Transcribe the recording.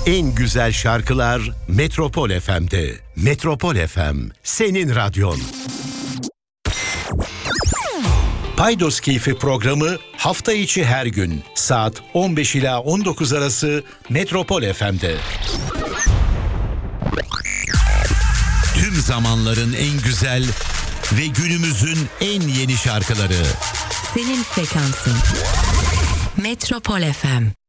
En güzel şarkılar Metropol FM'de. Metropol FM, senin radyon. Paydos Keyfi programı hafta içi her gün saat 15 ila 19 arası Metropol FM'de. Tüm zamanların en güzel ve günümüzün en yeni şarkıları. Senin frekansın. Metropol FM.